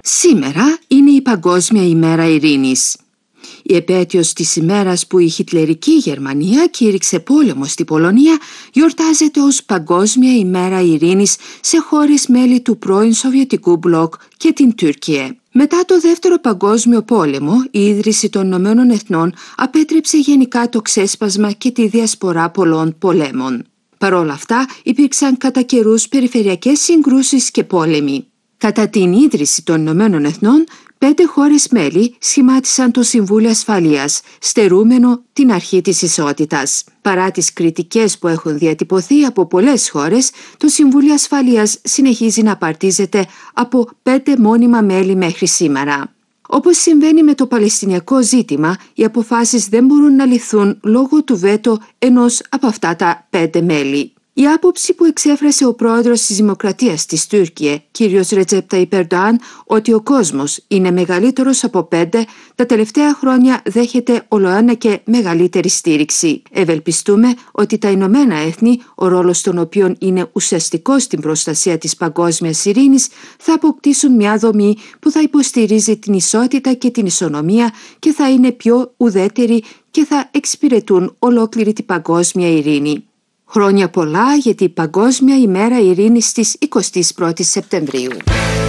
Σήμερα είναι η Παγκόσμια ημέρα ειρήνης. Η επέτειος της ημέρας που η χιτλερική Γερμανία κήρυξε πόλεμο στη Πολωνία γιορτάζεται ως Παγκόσμια ημέρα ειρήνης σε χώρες μέλη του πρώην Σοβιετικού μπλοκ και την Τουρκία. Μετά το Δεύτερο Παγκόσμιο Πόλεμο, η ίδρυση των Ηνωμένων Εθνών απέτρεψε γενικά το ξέσπασμα και τη διασπορά πολλών πολέμων. Παρ' όλα αυτά, υπήρξαν κατά καιρούς περιφερειακές συγκρούσεις και πόλεμοι. Κατά την ίδρυση των Ηνωμένων Εθνών, 5 χώρες μέλη σχημάτισαν το Συμβούλιο Ασφαλείας, στερούμενο την αρχή της ισότητας. Παρά τις κριτικές που έχουν διατυπωθεί από πολλές χώρες, το Συμβούλιο Ασφαλείας συνεχίζει να απαρτίζεται από 5 μόνιμα μέλη μέχρι σήμερα. Όπως συμβαίνει με το Παλαιστινιακό ζήτημα, οι αποφάσεις δεν μπορούν να λυθούν λόγω του βέτο ενός από αυτά τα 5 μέλη. Η άποψη που εξέφρασε ο πρόεδρος της Δημοκρατίας της Τουρκία, κ. Ρετζέπ Ταϊπ Ερντοάν, ότι ο κόσμος είναι μεγαλύτερος από 5, τα τελευταία χρόνια δέχεται ολοένα και μεγαλύτερη στήριξη. Ευελπιστούμε ότι τα Ηνωμένα Έθνη, ο ρόλος των οποίων είναι ουσιαστικός στην προστασία της παγκόσμιας ειρήνης, θα αποκτήσουν μια δομή που θα υποστηρίζει την ισότητα και την ισονομία και θα είναι πιο ουδέτερη και θα εξυπηρετούν ολόκληρη την παγκόσμια ειρήνη. Χρόνια πολλά για την Παγκόσμια ημέρα ειρήνης στις 21 Σεπτεμβρίου.